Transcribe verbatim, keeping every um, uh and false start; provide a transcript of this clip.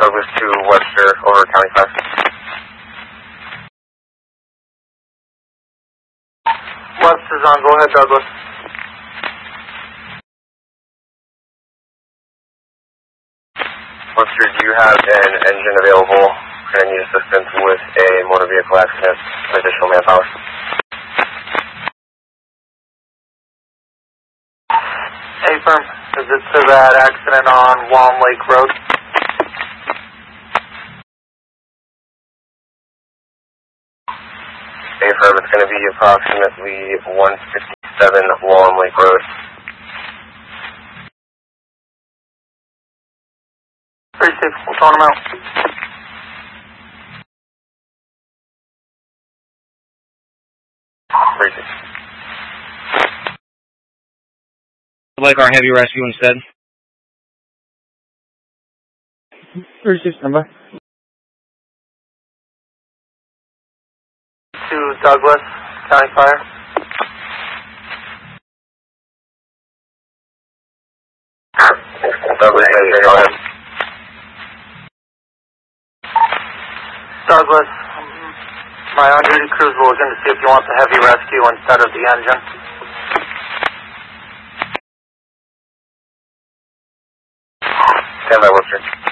Douglas to Webster, over County five. Webster's on, go ahead, Douglas. Webster, do you have an engine available and need assistance with a motor vehicle accident and additional manpower? A-firm, is it to that accident on Wallen Lake Road? A-firm, it's going to be approximately one fifty-seven Wallen Lake Road. Very safe, we'll tone them out. Very safe. I'd like our heavy rescue instead. Very safe, number. To Douglas, County Fire. Douglas, go ahead. Douglas, my on-duty crews will look in to see if you want the heavy rescue instead of the engine. Stand by, Webster.